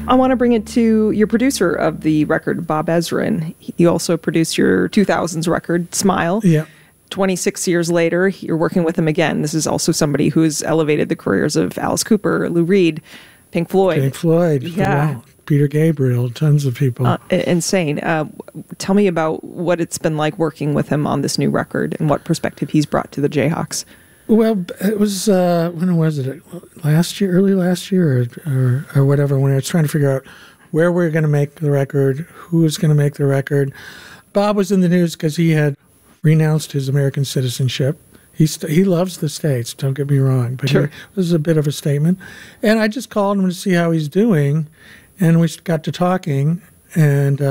I want to bring it to your producer of the record, Bob Ezrin. He also produced your 2000s record, Smile. Yeah. 26 years later, you're working with him again. This is also somebody who's elevated the careers of Alice Cooper, Lou Reed, Pink Floyd. Pink Floyd. Yeah. Wow. Peter Gabriel, tons of people. Insane. Tell me about what it's been like working with him on this new record and what perspective he's brought to the Jayhawks. Well, it was, when was it? Last year, early last year or whatever, when I was trying to figure out where we were going to make the record, who was going to make the record. Bob was in the news because he had renounced his American citizenship. He loves the States, don't get me wrong, but sure. It was a bit of a statement. And I just called him to see how he's doing, and we got to talking, and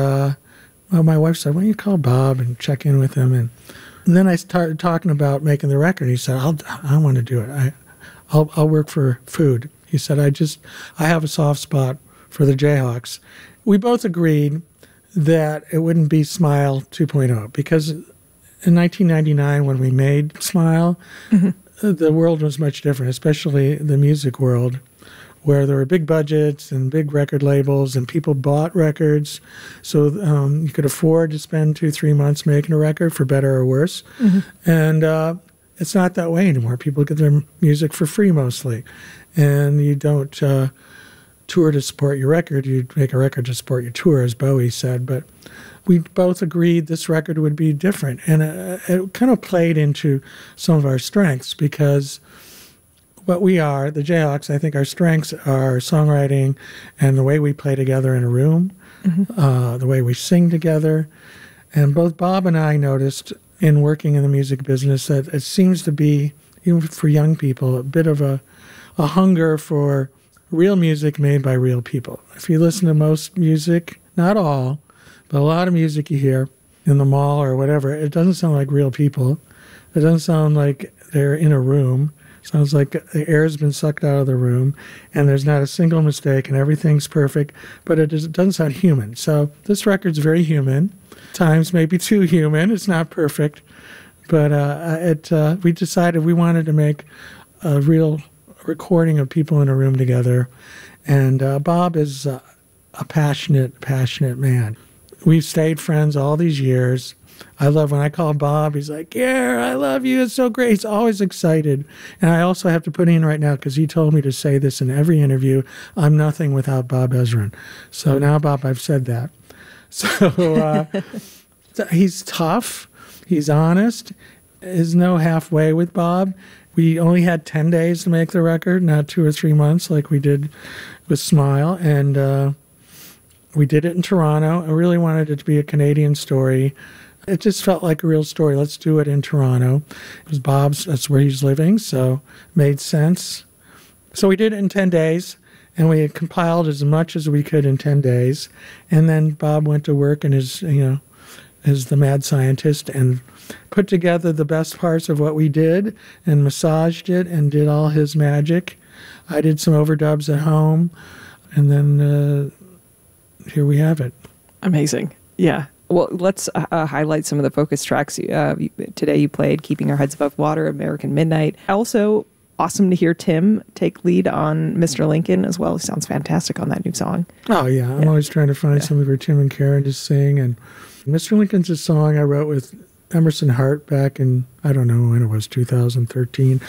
my wife said, why don't you call Bob and check in with him? And then I started talking about making the record. He said, I want to do it. I'll work for food. He said, I have a soft spot for the Jayhawks. We both agreed that it wouldn't be Smile 2.0 because in 1999, when we made Smile, the world was much different, especially the music world, where there were big budgets and big record labels and people bought records. So you could afford to spend 2-3 months making a record, for better or worse. And it's not that way anymore. People get their music for free mostly. And you don't tour to support your record. You make a record to support your tour, as Bowie said. But we both agreed this record would be different. And it kind of played into some of our strengths because what we are, the Jayhawks, I think our strengths are songwriting and the way we play together in a room, the way we sing together. And both Bob and I noticed in working in the music business that it seems to be, even for young people, a bit of a hunger for real music made by real people. If you listen to most music, not all, but a lot of music you hear in the mall or whatever, it doesn't sound like real people. It doesn't sound like they're in a room. It sounds like the air's been sucked out of the room and there's not a single mistake and everything's perfect, but it doesn't sound human. So this record's very human, times maybe too human. It's not perfect, but we decided we wanted to make a real recording of people in a room together. And Bob is a passionate man. We've stayed friends all these years. I love when I call Bob, he's like, yeah, I love you. It's so great. He's always excited. And I also have to put in right now, because he told me to say this in every interview, I'm nothing without Bob Ezrin. So now, Bob, I've said that. So he's tough. He's honest. There's no halfway with Bob. We only had 10 days to make the record, not 2 or 3 months like we did with Smile. And we did it in Toronto. I really wanted it to be a Canadian story. It just felt like a real story. Let's do it in Toronto. It was Bob's, that's where he's living, so it made sense. So we did it in 10 days, and we had compiled as much as we could in 10 days. And then Bob went to work and as the mad scientist and put together the best parts of what we did and massaged it and did all his magic. I did some overdubs at home, and then here we have it. Amazing. Yeah. Well, let's highlight some of the focus tracks. Today you played Keeping Our Heads Above Water, American Midnight. Also, awesome to hear Tim take lead on Mr. Lincoln as well. He sounds fantastic on that new song. Oh, yeah. I'm always trying to find something for Tim and Karen to sing. And Mr. Lincoln's a song I wrote with Emerson Hart back in, I don't know when it was, 2013.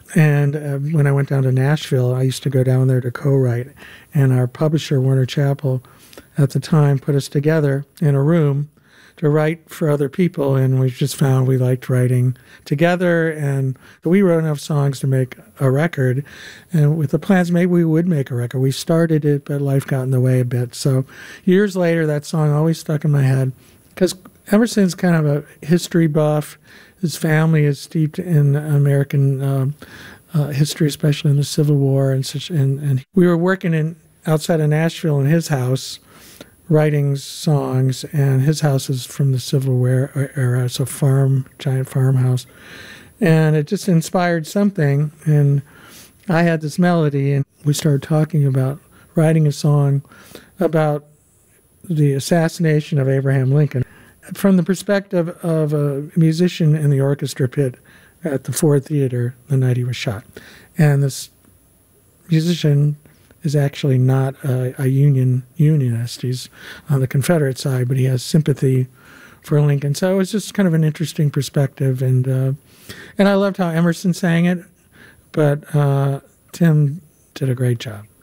And when I went down to Nashville, I used to go down there to co-write. And our publisher, Warner Chappell, at the time put us together in a room to write for other people, and we just found we liked writing together, and we wrote enough songs to make a record. And with the plans, maybe we would make a record. We started it, but life got in the way a bit. So years later, that song always stuck in my head, because Emerson's kind of a history buff. His family is steeped in American history, especially in the Civil War and such. And we were working outside of Nashville in his house, writing songs, and his house is from the Civil War era. It's a giant farmhouse. And it just inspired something, and I had this melody, and we started talking about writing a song about the assassination of Abraham Lincoln from the perspective of a musician in the orchestra pit at the Ford Theater the night he was shot. And this musician is actually not a unionist. He's on the Confederate side, but he has sympathy for Lincoln. So it was just kind of an interesting perspective, and I loved how Emerson sang it, but Tim did a great job.